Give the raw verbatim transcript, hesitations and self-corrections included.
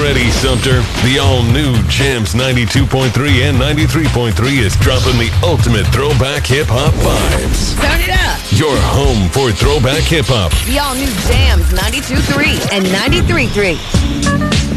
ready, Sumter. The all-new Jams ninety-two point three and ninety-three point three is dropping the ultimate throwback hip-hop vibes. Turn it up. Your home for throwback hip-hop. The all-new Jams ninety-two point three and ninety-three point three.